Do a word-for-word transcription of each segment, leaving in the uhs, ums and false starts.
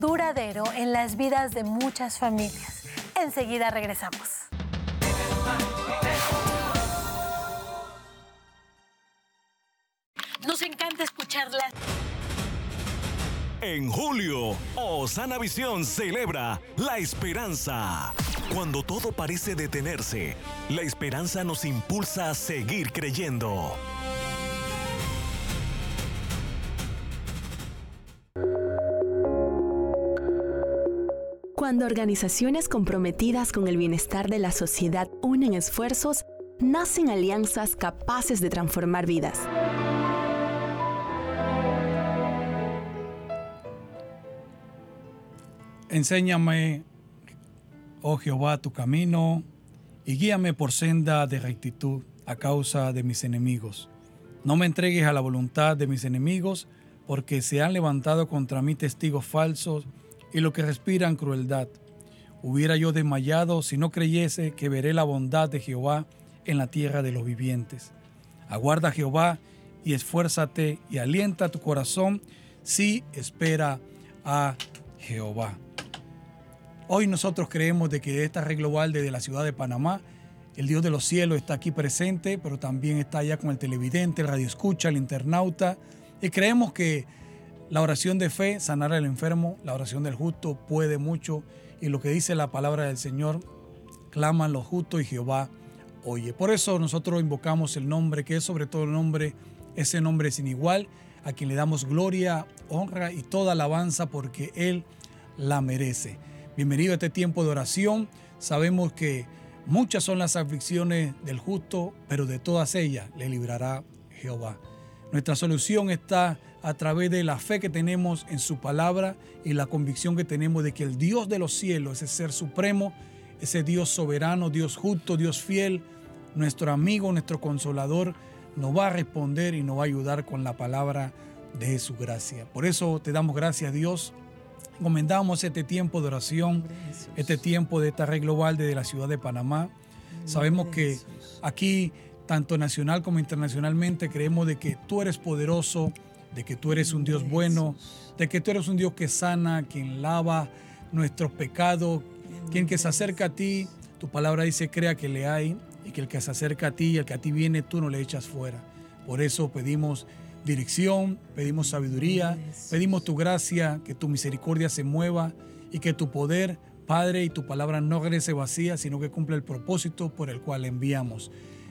duradero en las vidas de muchas familias. Enseguida regresamos. Nos encanta escucharlas. En julio, Osana Visión celebra la esperanza. Cuando todo parece detenerse, la esperanza nos impulsa a seguir creyendo. Cuando organizaciones comprometidas con el bienestar de la sociedad unen esfuerzos, nacen alianzas capaces de transformar vidas. Enséñame, oh Jehová, tu camino, y guíame por senda de rectitud a causa de mis enemigos. No me entregues a la voluntad de mis enemigos, porque se han levantado contra mí testigos falsos y los que respiran crueldad. Hubiera yo desmayado si no creyese que veré la bondad de Jehová en la tierra de los vivientes. Aguarda a Jehová y esfuérzate y alienta tu corazón si espera a Jehová. Hoy nosotros creemos de que esta red global desde la ciudad de Panamá, el Dios de los cielos está aquí presente, pero también está allá con el televidente, el radioescucha, el internauta. Y creemos que la oración de fe sanará al enfermo, la oración del justo puede mucho. Y lo que dice la palabra del Señor, claman los justos y Jehová oye. Por eso nosotros invocamos el nombre, que es sobre todo el nombre, ese nombre sin igual, a quien le damos gloria, honra y toda alabanza porque Él la merece. Bienvenido a este tiempo de oración. Sabemos que muchas son las aflicciones del justo, pero de todas ellas le librará Jehová. Nuestra solución está a través de la fe que tenemos en su palabra y la convicción que tenemos de que el Dios de los cielos, ese ser supremo, ese Dios soberano, Dios justo, Dios fiel, nuestro amigo, nuestro consolador, nos va a responder y nos va a ayudar con la palabra de su gracia. Por eso te damos gracias, Dios. Encomendamos este tiempo de oración, este tiempo de esta red global desde la ciudad de Panamá. Sabemos que aquí, tanto nacional como internacionalmente, creemos de que tú eres poderoso, de que tú eres un Dios bueno, de que tú eres un Dios que sana, quien lava nuestros pecados, quien que se acerca a ti. Tu palabra dice, crea que le hay, y que el que se acerca a ti y el que a ti viene, tú no le echas fuera. Por eso pedimos dirección, pedimos sabiduría, pedimos tu gracia, que tu misericordia se mueva y que tu poder, Padre, y tu palabra no regrese vacía, sino que cumpla el propósito por el cual enviamos.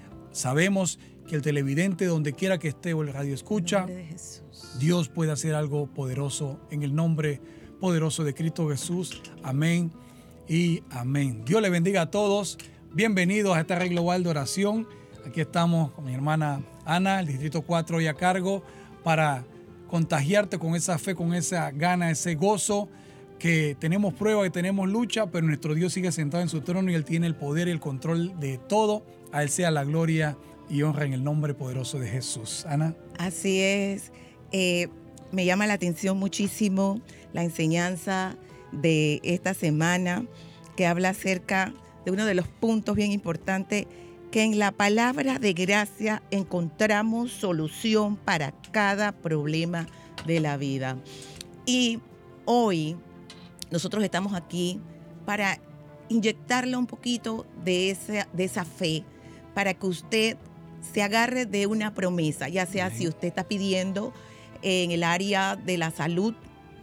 Sabemos que el televidente, donde quiera que esté o el radio escucha, Dios puede hacer algo poderoso en el nombre poderoso de Cristo Jesús. Amén y amén. Dios le bendiga a todos. Bienvenidos a esta red global de oración. Aquí estamos con mi hermana Ana, el Distrito cuatro hoy a cargo, para contagiarte con esa fe, con esa gana, ese gozo, que tenemos prueba, que tenemos lucha, pero nuestro Dios sigue sentado en su trono y Él tiene el poder y el control de todo. A Él sea la gloria y honra en el nombre poderoso de Jesús. Ana. Así es. Eh, me llama la atención muchísimo la enseñanza de esta semana, que habla acerca de uno de los puntos bien importantes, que en la palabra de gracia encontramos solución para cada problema de la vida. Y hoy nosotros estamos aquí para inyectarle un poquito de esa, de esa fe, para que usted se agarre de una promesa, ya sea si usted está pidiendo en el área de la salud,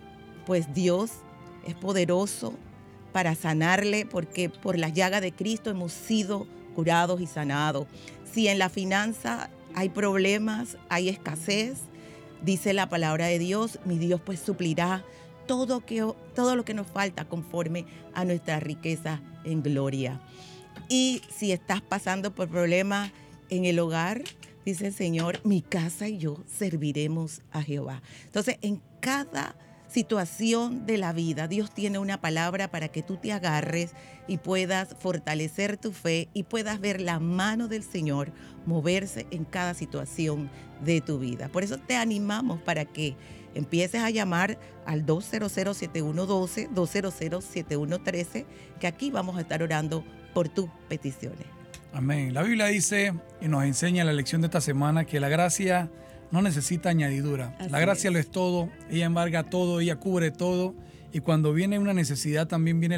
pues Dios es poderoso para sanarle, porque por las llagas de Cristo hemos sido curados y sanados. Si en la finanza hay problemas, hay escasez, dice la palabra de Dios, mi Dios pues suplirá todo, que, todo lo que nos falta conforme a nuestra riqueza en gloria. Y si estás pasando por problemas en el hogar, dice el Señor, mi casa y yo serviremos a Jehová. Entonces, en cada situación de la vida, Dios tiene una palabra para que tú te agarres y puedas fortalecer tu fe y puedas ver la mano del Señor moverse en cada situación de tu vida. Por eso te animamos para que empieces a llamar al dos cero cero, siete uno uno dos, dos cero cero, siete uno uno tres, que aquí vamos a estar orando por tus peticiones. Amén. La Biblia dice y nos enseña en la lección de esta semana que la gracia no necesita añadidura. Así la gracia es. Lo es todo, ella embarga todo, ella cubre todo y cuando viene una necesidad también viene